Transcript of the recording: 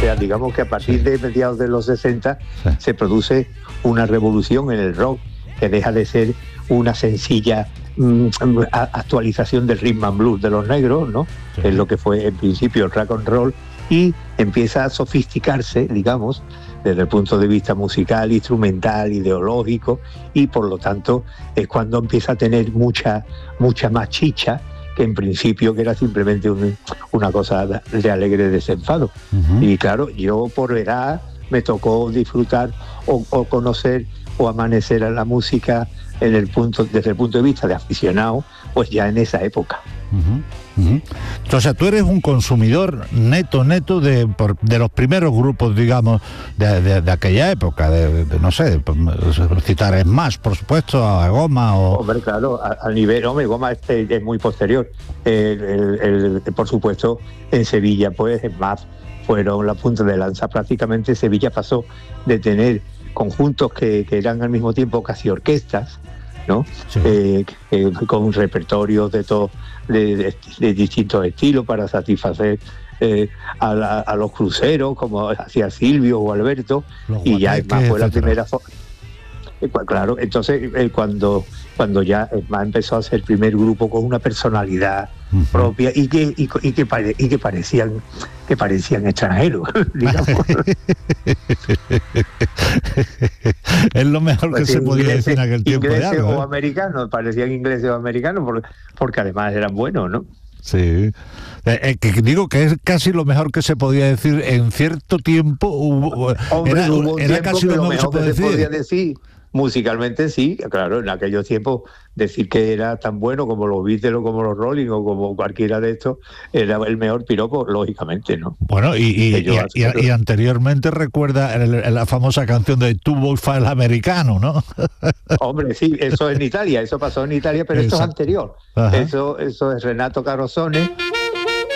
sea, digamos que a partir de mediados de los 60 se produce una revolución en el rock, que deja de ser una sencilla actualización del rhythm and blues de los negros, ¿no? Sí. Es lo que fue en principio el rock and roll, y empieza a sofisticarse, digamos, desde el punto de vista musical, instrumental, ideológico, y por lo tanto es cuando empieza a tener mucha más chicha, que en principio que era simplemente una cosa de alegre desenfado. Uh-huh. Y claro, yo por edad me tocó disfrutar o conocer o amanecer a la música desde el punto de vista de aficionado, pues ya en esa época. Uh-huh. Uh-huh. O sea, tú eres un consumidor neto de los primeros grupos, digamos, de aquella época, no sé, citar Smash, por supuesto, a Goma o... Hombre, claro, a nivel, Goma es muy posterior. Por supuesto, en Sevilla, pues Smash fueron la punta de lanza. Prácticamente Sevilla pasó de tener conjuntos que eran al mismo tiempo casi orquestas, ¿no? Sí. Con repertorios de distintos estilos para satisfacer a los cruceros, como hacía Silvio o Alberto, y ya es más fue la primera claro. Entonces cuando ya Esma empezó a ser el primer grupo con una personalidad propia y que parecían extranjeros, digamos. Es lo mejor que se podía decir en aquel tiempo. Ingleses o americanos, parecían ingleses o americanos, porque además eran buenos, ¿no? Sí. Que digo que es casi lo mejor que se podía decir en cierto tiempo. Hubo un era tiempo casi que lo mejor que se podía decir. Musicalmente sí, claro, en aquellos tiempos decir que era tan bueno como los Beatles o como los Rolling o como cualquiera de estos era el mejor piropo, lógicamente, ¿no? Bueno, y anteriormente recuerda la famosa canción de Two Boys for el Americano, ¿no? Hombre, sí, eso en Italia, eso pasó en Italia, pero esto es anterior. Eso es Renato Carosone